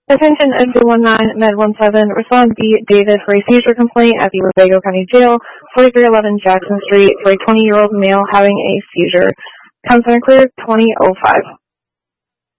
Attention NC19 Med 17, respond B. David for a seizure complaint at the Winnebago County Jail, 4311 Jackson Street, for a 20-year-old male having a seizure. Comes in clear 2005.